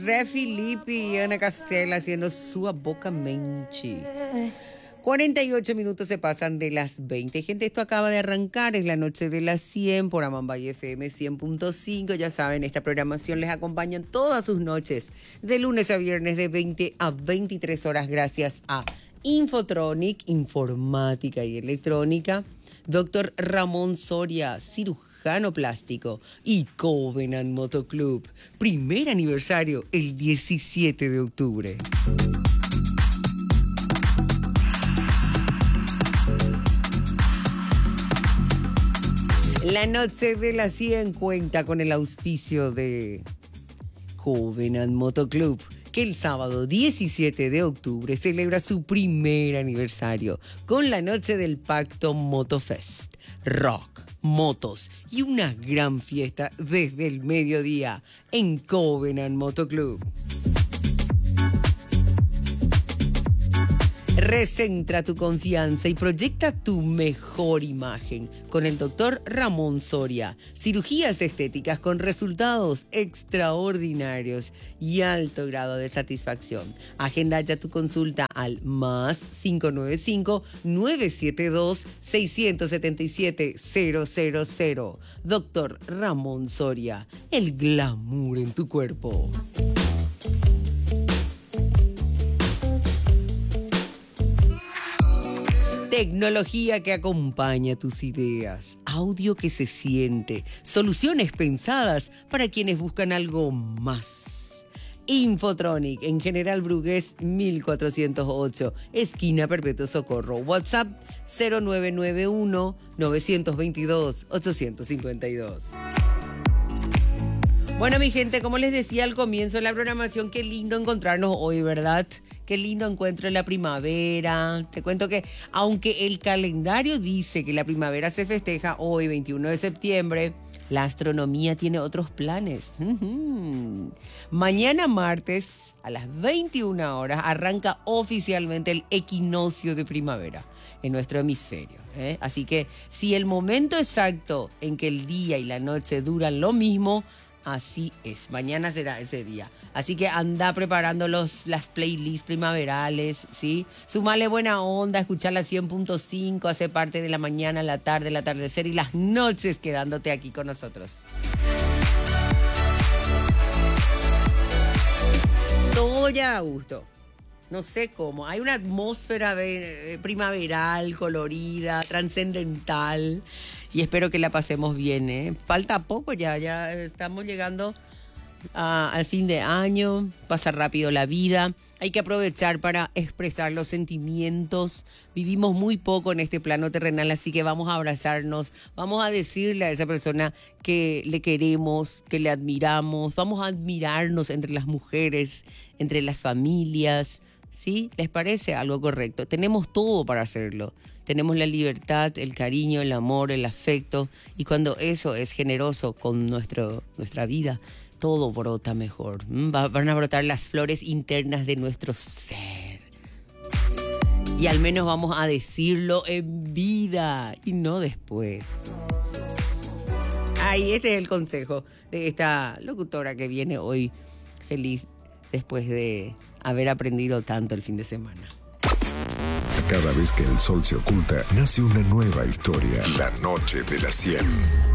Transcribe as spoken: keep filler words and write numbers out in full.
Zé Felipe y Ana Castella haciendo su abocamente. cuarenta y ocho minutos se pasan de las veinte. Gente, esto acaba de arrancar, es la noche de las cien por Amambay F M cien punto cinco. Ya saben, esta programación les acompaña todas sus noches, de lunes a viernes de veinte a veintitrés horas, gracias a Infotronic, informática y electrónica, doctor Ramón Soria, cirujano plástico, y Covenant Motoclub, primer aniversario el diecisiete de octubre. La noche de las cien cuenta con el auspicio de Covenant Motoclub, que el sábado diecisiete de octubre celebra su primer aniversario con la noche del Pacto Motofest. Rock, motos y una gran fiesta desde el mediodía en Covenant Motoclub. Recentra tu confianza y proyecta tu mejor imagen con el doctor Ramón Soria. Cirugías estéticas con resultados extraordinarios y alto grado de satisfacción. Agenda ya tu consulta al más cinco nueve cinco, nueve siete dos, seis siete siete, cero cero cero. Doctor Ramón Soria, el glamour en tu cuerpo. Tecnología que acompaña tus ideas, audio que se siente, soluciones pensadas para quienes buscan algo más. Infotronic en General Brugués mil cuatrocientos ocho, esquina Perpetuo Socorro. WhatsApp cero nueve nueve uno, nueve dos dos, ocho cinco dos. Bueno, mi gente, como les decía al comienzo de la programación, qué lindo encontrarnos hoy, ¿verdad? Qué lindo encuentro en la primavera. Te cuento que aunque el calendario dice que la primavera se festeja hoy, veintiuno de septiembre, la astronomía tiene otros planes. Uh-huh. Mañana martes a las veintiuna horas arranca oficialmente el equinoccio de primavera en nuestro hemisferio. ¿eh? Así que si el momento exacto en que el día y la noche duran lo mismo, así es, mañana será ese día. Así que anda preparando los, las playlists primaverales, ¿sí? Sumale buena onda, escuchar la cien punto cinco, hace parte de la mañana, la tarde, el atardecer y las noches quedándote aquí con nosotros. Todo ya a gusto. No sé cómo. Hay una atmósfera de, eh, primaveral, colorida, trascendental. Y espero que la pasemos bien, ¿eh? Falta poco ya, ya estamos llegando a, al fin de año. Pasa rápido la vida. Hay que aprovechar para expresar los sentimientos. Vivimos muy poco en este plano terrenal, así que vamos a abrazarnos. Vamos a decirle a esa persona que le queremos, que le admiramos. Vamos a admirarnos entre las mujeres, entre las familias. ¿Sí? ¿Les parece algo correcto? Tenemos todo para hacerlo. Tenemos la libertad, el cariño, el amor, el afecto. Y cuando eso es generoso con nuestro, nuestra vida, todo brota mejor. Va, van a brotar las flores internas de nuestro ser. Y al menos vamos a decirlo en vida y no después. Ay, este es el consejo de esta locutora que viene hoy feliz después de haber aprendido tanto el fin de semana. Cada vez que el sol se oculta, nace una nueva historia. La noche de las cien.